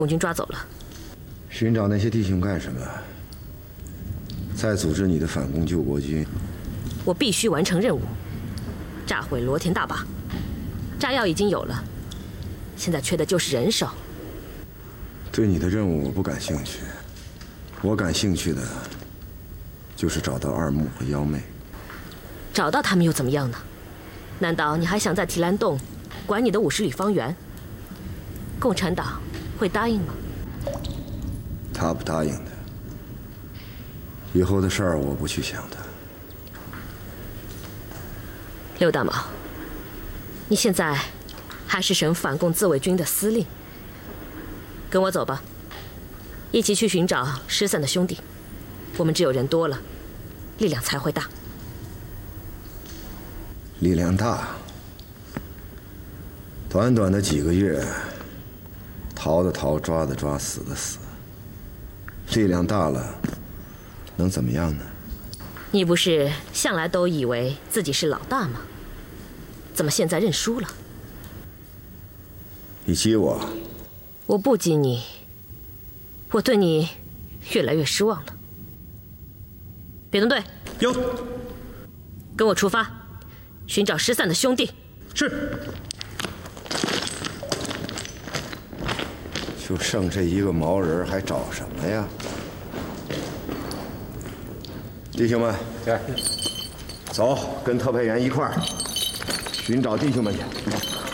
共军抓走了。 寻找那些弟兄干什么？再组织你的反攻救国军。 我必须完成任务，炸毁罗田大坝。炸药已经有了，现在缺的就是人手。 对你的任务我不感兴趣，我感兴趣的就是找到二木和幺妹。 找到他们又怎么样呢？难道你还想在提兰洞管你的50里方圆？共产党会答应吗？ 他不答应的。以后的事儿我不去想的。 刘大毛，你现在还是省反共自卫军的司令，跟我走吧，一起去寻找失散的兄弟。我们只有人多了，力量才会大。 力量大，短短的几个月，逃的逃，抓的抓，死的死。力量大了，能怎么样呢？ 你不是向来都以为自己是老大吗？怎么现在认输了？ 你激我？ 我不激你，我对你越来越失望了。别动队， 有， 跟我出发，寻找失散的兄弟。 是。 就剩这一个毛人，还找什么呀？弟兄们，走，跟特派员一块儿寻找弟兄们去。